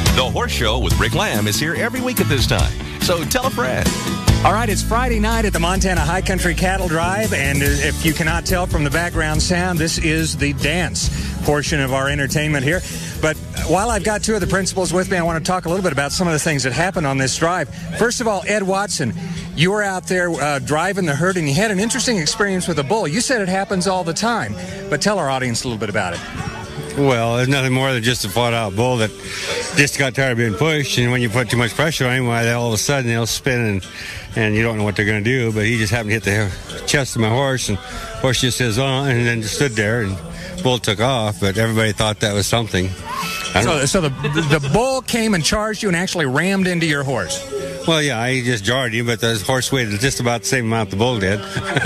The Horse Show with Rick Lamb is here every week at this time, so tell a friend. All right, it's Friday night at the Montana High Country Cattle Drive, and if you cannot tell from the background sound, this is the dance portion of our entertainment here. But while I've got two of the principals with me, I want to talk a little bit about some of the things that happened on this drive. First of all, Ed Watson, you were out there driving the herd, and you had an interesting experience with a bull. You said it happens all the time, but tell our audience a little bit about it. Well, there's nothing more than just a flat-out bull that just got tired of being pushed, and when you put too much pressure on him, why all of a sudden they'll spin, and you don't know what they're going to do. But he just happened to hit the chest of my horse, and horse just says, "Oh," and then just stood there, and bull took off. But everybody thought that was something. So the bull came and charged you and actually rammed into your horse. Well, yeah, I just jarred him, but the horse weighed just about the same amount the bull did.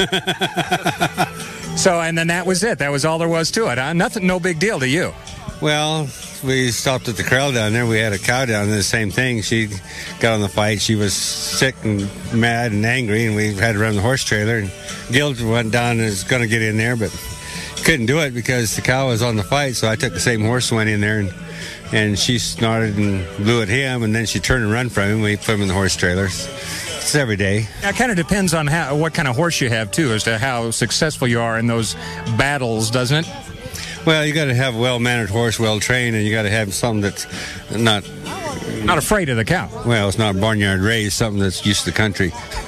So, and then that was it. That was all there was to it. Nothing, no big deal to you. Well, we stopped at the corral down there. We had a cow down there, the same thing. She got on the fight. She was sick and mad and angry, and we had to run the horse trailer. And Gil went down and was going to get in there, but couldn't do it because the cow was on the fight. So I took the same horse, went in there, and she snorted and blew at him, and then she turned and run from him. We put him in the horse trailer. It's every day. Now, it kind of depends on what kind of horse you have, too, as to how successful you are in those battles, doesn't it? Well, you got to have a well-mannered horse, well-trained, and you got to have something that's not afraid of the cow. Well, it's not barnyard raised, something that's used to the country.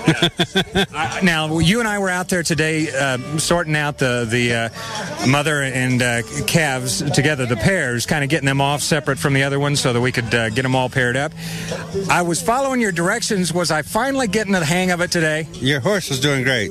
Now, you and I were out there today sorting out the mother and calves together, the pairs, kind of getting them off separate from the other ones so that we could get them all paired up. I was following your directions. Was I finally getting the hang of it today? Your horse was doing great.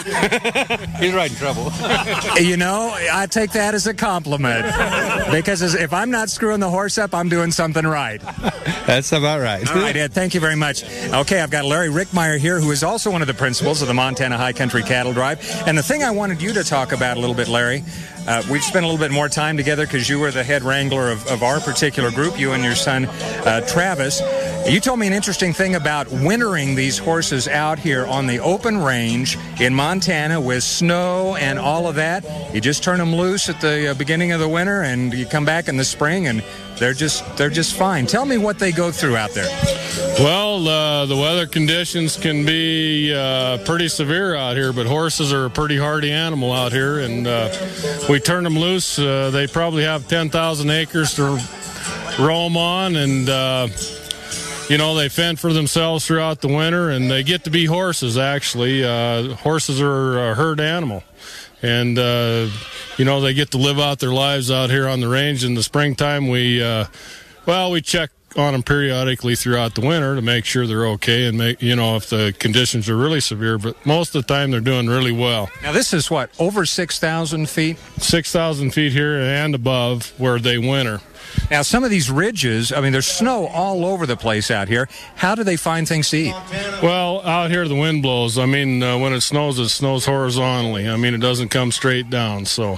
He's right in trouble. You know, I take that as a compliment because if I'm not screwing the horse up, I'm doing something right. That's about right. All right, Ed, thank you very much. Okay, I've got Larry Rickmeyer here, who is also one of the principals of the Montana High Country Cattle Drive. And the thing I wanted you to talk about a little bit, Larry, we've spent a little bit more time together because you were the head wrangler of our particular group, you and your son, Travis. You told me an interesting thing about wintering these horses out here on the open range in Montana with snow and all of that. You just turn them loose at the beginning of the winter, and you come back in the spring, and they're just fine. Tell me what they go through out there. Well, the weather conditions can be pretty severe out here, but horses are a pretty hardy animal out here, and we turn them loose. They probably have 10,000 acres to roam on, and you know, they fend for themselves throughout the winter, and they get to be horses, actually. Horses are a herd animal, and you know, they get to live out their lives out here on the range. In the springtime, we check on them periodically throughout the winter to make sure they're okay and if the conditions are really severe, but most of the time they're doing really well. Now this is what, over 6,000 feet? 6,000 feet here and above where they winter. Now, some of these ridges, I mean, there's snow all over the place out here. How do they find things to eat? Well, out here the wind blows. I mean, when it snows horizontally. I mean, it doesn't come straight down. So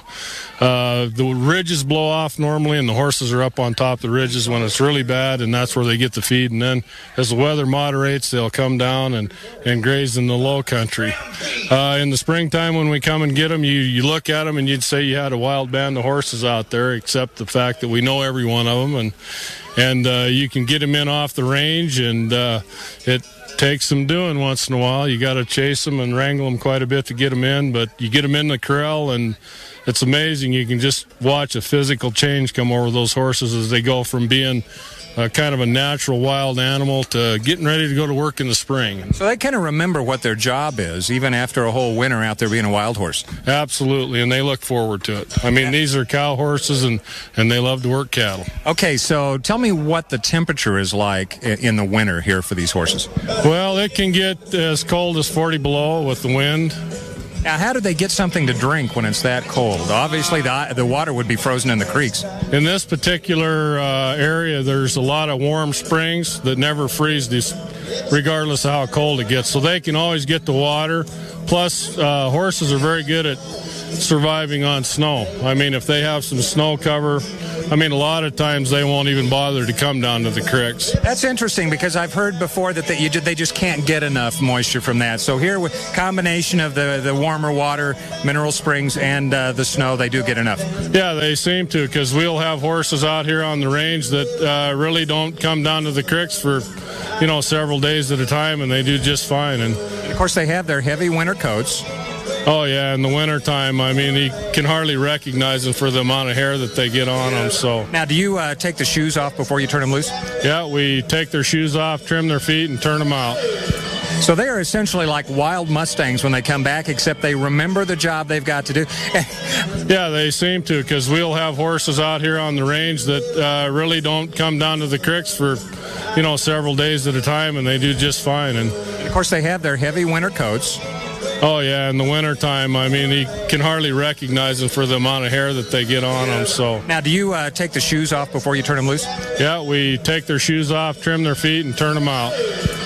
the ridges blow off normally, and the horses are up on top of the ridges when it's really bad, and that's where they get the feed. And then as the weather moderates, they'll come down and graze in the low country. In the springtime when we come and get them, you look at them and you'd say you had a wild band of horses out there, except the fact that we know every one of them, and you can get them in off the range, and it takes some doing once in a while. You got to chase them and wrangle them quite a bit to get them in, but you get them in the corral, and it's amazing. You can just watch a physical change come over those horses as they go from being kind of a natural wild animal to getting ready to go to work in the spring. So they kind of remember what their job is, even after a whole winter out there being a wild horse. Absolutely, and they look forward to it. I mean, these are cow horses, and they love to work cattle. Okay, so tell me what the temperature is like in the winter here for these horses. Well, it can get as cold as 40 below with the wind. Now, how do they get something to drink when it's that cold? Obviously, the water would be frozen in the creeks. In this particular area, there's a lot of warm springs that never freeze, regardless of how cold it gets. So they can always get the water. Plus, horses are very good at surviving on snow. I mean, if they have some snow cover, I mean, a lot of times they won't even bother to come down to the creeks. That's interesting because I've heard before that they just can't get enough moisture from that. So here, with combination of the warmer water, mineral springs, and the snow, they do get enough. Yeah, they seem to, because we'll have horses out here on the range that really don't come down to the creeks for, several days at a time, and they do just fine. And of course, they have their heavy winter coats. Oh, yeah, in the wintertime, I mean, you can hardly recognize them for the amount of hair that they get on them. So now, do you take the shoes off before you turn them loose? Yeah, we take their shoes off, trim their feet, and turn them out. So they are essentially like wild Mustangs when they come back, except they remember the job they've got to do. Yeah, they seem to, because we'll have horses out here on the range that really don't come down to the creeks for, several days at a time, and they do just fine. And of course, they have their heavy winter coats. Oh, yeah, in the wintertime, I mean, you can hardly recognize them for the amount of hair that they get on them. So now, do you take the shoes off before you turn them loose? Yeah, we take their shoes off, trim their feet, and turn them out.